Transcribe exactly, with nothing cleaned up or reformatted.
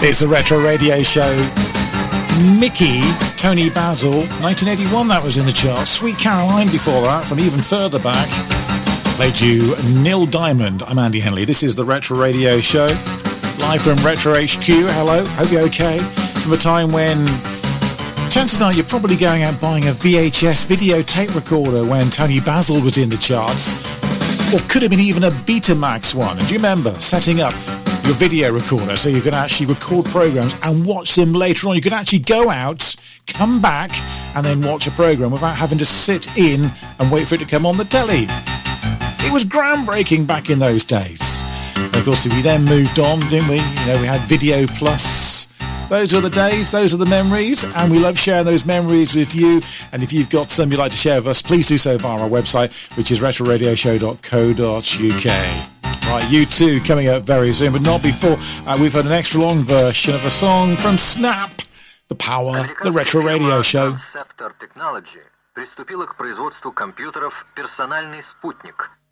It's a Retro Radio Show. Mickey, Tony Basil, nineteen eighty-one, that was in the charts. Sweet Caroline before that, from even further back. Played you Neil Diamond. I'm Andy Henley. This is the Retro Radio Show. Live from Retro H Q. Hello, hope you're okay. From a time when chances are you're probably going out buying a V H S videotape recorder when Tony Basil was in the charts. Or could have been even a Betamax one. And do you remember setting up your video recorder so you could actually record programs and watch them later on? You could actually go out, come back, and then watch a program without having to sit in and wait for it to come on the telly. It was groundbreaking back in those days. And of course, we then moved on, didn't we? You know, we had Video Plus. Those are the days, those are the memories, and we love sharing those memories with you. And if you've got some you'd like to share with us, please do so via our website, which is retro radio show dot co dot uk. Right, you too, coming up very soon, but not before. Uh, we've heard an extra long version of a song from Snap, The Power, the Retro Radio Show. Scepter Technology приступила к производству компьютеров «Персональный спутник».